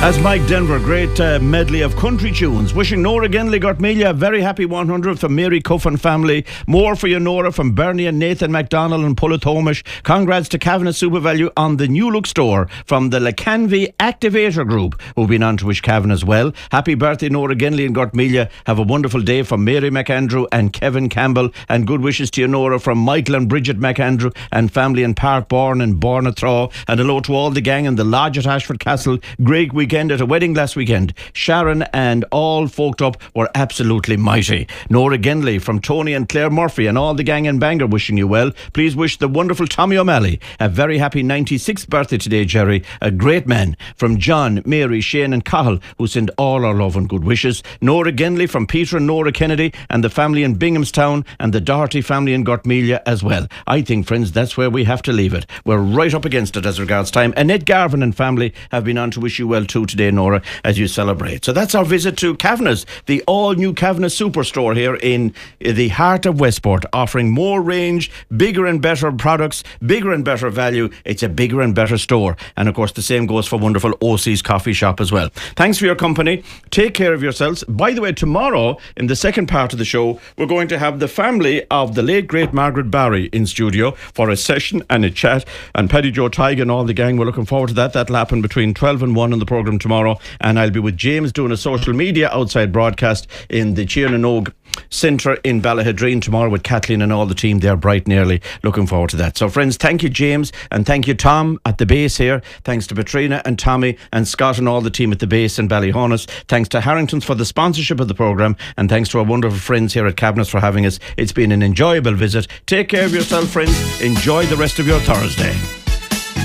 As Mike Denver, great medley of country tunes. Wishing Nora Genley Gortmelia a very happy 100th from Mary Cuffin family. More for you, Nora, from Bernie and Nathan MacDonald and Pullatomish. Congrats to Kavanagh SuperValu on the new look store from the Lacanvi Activator Group, who've been on to wish Kavanagh as well. Happy birthday, Nora Genley and Gortmelia. Have a wonderful day from Mary McAndrew and Kevin Campbell. And good wishes to you, Nora, from Michael and Bridget McAndrew and family in Park Bourne and Bornathraw. And hello to all the gang in the lodge at Ashford Castle. Great weekend at a wedding last weekend. Sharon and all folked up were absolutely mighty. Nora Genley from Tony and Claire Murphy and all the gang in Bangor wishing you well. Please wish the wonderful Tommy O'Malley a very happy 96th birthday today, Jerry. A great man. From John, Mary, Shane and Cahill, who send all our love and good wishes. Nora Genley from Peter and Nora Kennedy and the family in Binghamstown and the Doherty family in Gortmelia as well. I think, friends, that's where we have to leave it. We're right up against it as regards time. Annette Garvin and family have been on to wish you well too today, Nora, as you celebrate. So that's our visit to Kavanagh's, the all-new Kavanagh Superstore here in the heart of Westport, offering more range, bigger and better products, bigger and better value. It's a bigger and better store. And of course, the same goes for wonderful OC's coffee shop as well. Thanks for your company. Take care of yourselves. By the way, tomorrow, in the second part of the show, we're going to have the family of the late, great Margaret Barry in studio for a session and a chat. And Paddy Joe Tighe and all the gang, we're looking forward to that. That'll happen between 12 and 1 on the programme tomorrow, and I'll be with James doing a social media outside broadcast in the Tiernan Centre in Ballahadreen tomorrow with Kathleen and all the team there bright and early. Looking forward to that. So friends, thank you James, and thank you Tom at the base here. Thanks to Patrina and Tommy and Scott and all the team at the base in Ballyhonus. Thanks to Harrington's for the sponsorship of the programme, and thanks to our wonderful friends here at Kavanagh's for having us. It's been an enjoyable visit. Take care of yourself, friends. Enjoy the rest of your Thursday.